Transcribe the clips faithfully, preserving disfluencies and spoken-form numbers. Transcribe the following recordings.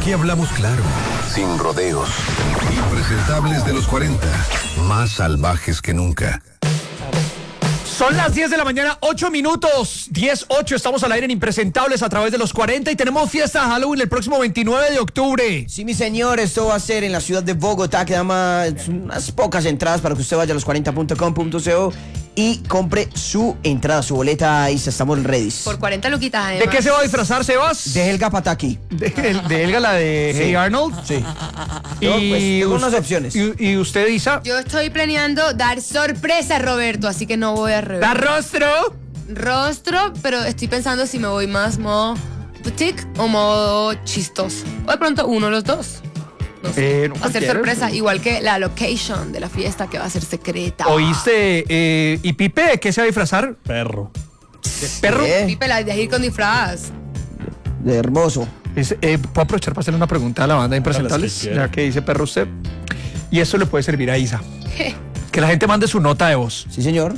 Aquí hablamos claro, sin rodeos. Impresentables de los cuarenta, más salvajes que nunca. Son las diez de la mañana, ocho minutos, diez ocho, estamos al aire en Impresentables a través de los cuarenta y tenemos fiesta de Halloween el próximo veintinueve de octubre. Sí, mi señor, esto va a ser en la ciudad de Bogotá, quedan más, unas pocas entradas para que usted vaya a los cuarenta punto com punto co y compre su entrada, su boleta, y estamos ready. Por cuarenta luquitas, además. ¿De qué se va a disfrazar, Sebas? De Helga Pataki. De, de Helga, la de Sí. Hey Arnold. Sí. Y, Yo, pues, tengo us- unas opciones. Y, y usted, Isa, Yo estoy planeando dar sorpresa a Roberto, así que no voy a revelar da rostro. rostro, pero estoy pensando si me voy más modo boutique o modo chistoso. O de pronto uno de los dos. No sé. Eh, no va a ser cualquiera. sorpresa, igual que la location de la fiesta que va a ser secreta. ¿Oíste? Eh, ¿Y Pipe de qué se va a disfrazar? Perro. ¿De perro? ¿Qué? Pipe, la de ir con disfraz. De hermoso. Es, eh, ¿Puedo aprovechar para hacerle una pregunta a la banda de Impresentables? que quiera. Ya que dice perro usted. Y eso le puede servir a Isa. Que la gente mande su nota de voz. Sí, señor.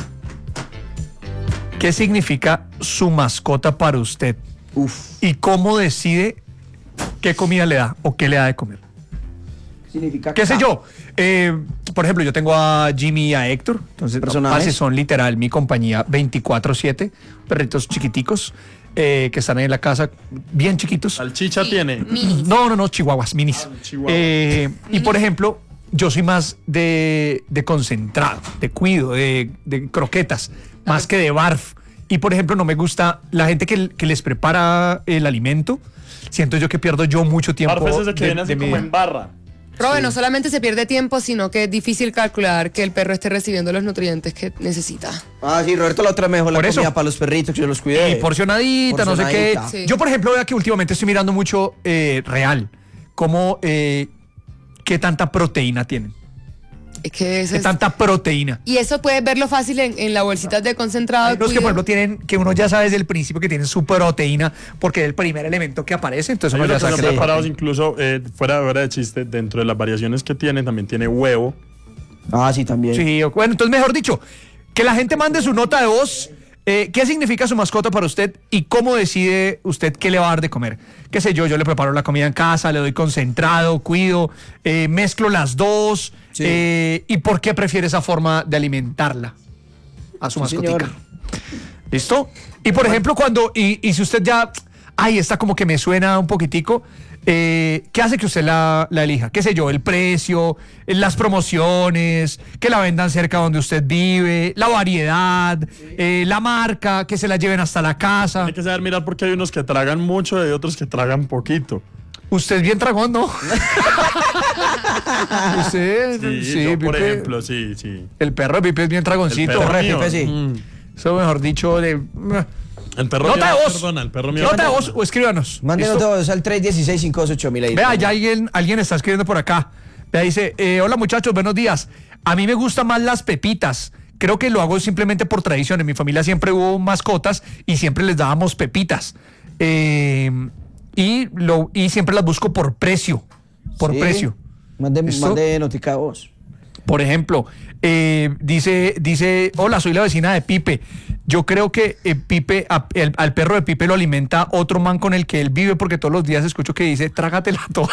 ¿Qué significa su mascota para usted? Uf. ¿Y cómo decide qué comida le da o qué le da de comer? Significa ¿Qué sé ca- yo? Eh, por ejemplo, yo tengo a Jimmy y a Héctor. Entonces, Personajes. parce, son literal mi compañía veinticuatro siete. Perritos chiquiticos eh, que están ahí en la casa, bien chiquitos. Salchicha tiene. Minis. No, no, no, chihuahuas, minis. Ah, chihuahua. Eh, y por ejemplo, yo soy más de, de concentrado, de cuido, de, de croquetas, más que de barf. Y por ejemplo, no me gusta la gente que, que les prepara el alimento. Siento yo que pierdo yo mucho tiempo. Barf es ese que de- viene así de mi como día. en barra. Robe, no solamente se pierde tiempo, sino que es difícil calcular que el perro esté recibiendo los nutrientes que necesita. Ah, sí, Roberto la otra mejor la Por eso. comida para los perritos, que yo los cuidé. Y porcionadita, no sé qué. Porcionadita. Sí. Yo, por ejemplo, vea que últimamente estoy mirando mucho eh, real. Cómo, eh, qué tanta proteína tienen. Es que eso Qué es... tanta proteína. Y eso puedes verlo fácil en, en la bolsita de concentrado. Hay unos que, cuido. por ejemplo, tienen, que uno ya sabe desde el principio que tienen su proteína, porque es el primer elemento que aparece, entonces Hay uno ya unos que sabe son que la preparados proteína. incluso, eh, fuera de hora de chiste, dentro de las variaciones que tiene, también tiene huevo. Ah, sí, también. Sí, bueno, entonces mejor dicho, que la gente mande su nota de voz. Eh, ¿Qué significa su mascota para usted y cómo decide usted qué le va a dar de comer? Qué sé yo, yo le preparo la comida en casa, le doy concentrado, cuido, eh, mezclo las dos. Sí. eh, ¿Y por qué prefiere esa forma de alimentarla a su Sí, mascotica? señor. ¿Listo? Y por ejemplo, cuando, y, y si usted ya, ay, esta como que me suena un poquitico, eh, ¿qué hace que usted la, la elija? ¿Qué sé yo? El precio, eh, las promociones, que la vendan cerca donde usted vive, la variedad, eh, la marca, que se la lleven hasta la casa. Hay que saber mirar porque hay unos que tragan mucho y otros que tragan poquito. Usted es bien tragón, ¿no? Usted, Sí, sí, yo, por Pipe, ejemplo, sí, sí. el perro de Pipe es bien tragoncito. El perro Corre, mío, Pipe, sí. mm, Eso mejor dicho de... El perro Nota mío, de voz. perdona, el perro mío. Nota de voz o escríbanos. Mándenos ¿Listo? todos al tres uno seis, cinco dos ocho mil ahí. Vea, ya alguien, alguien está escribiendo por acá. Vea, dice, eh, hola muchachos, buenos días. A mí me gustan más las pepitas. Creo que lo hago simplemente por tradición. En mi familia siempre hubo mascotas y siempre les dábamos pepitas. Eh, y, lo, y siempre las busco por precio. Por Sí. precio. Mande, ¿Listo? mande notica a vos. Por ejemplo, eh, dice, dice, hola, soy la vecina de Pipe. Yo creo que eh, Pipe, a- el- al perro de Pipe lo alimenta otro man con el que él vive porque todos los días escucho que dice, trágatela toda.